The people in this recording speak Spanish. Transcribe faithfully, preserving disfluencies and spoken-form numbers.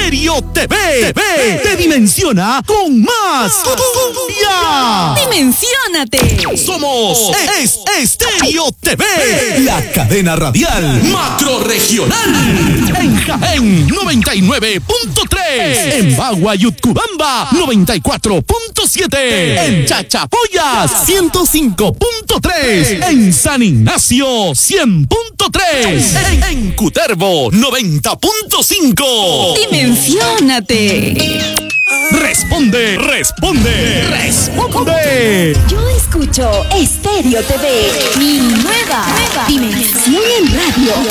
Estéreo T V. T V te dimensiona con más cumbia. ¡Dimensiónate! Somos Es Estéreo T V, la cadena radial macro regional. En Jaén noventa y nueve punto tres, en Bagua y Utcubamba noventa y cuatro punto siete, en Chachapoyas ciento cinco punto tres, en San Ignacio cien punto tres, en, en Cutervo noventa punto cinco. ¡Dimensiónate! Responde, responde, responde. Yo escucho Estéreo T V, mi nueva, nueva dimensión en radio.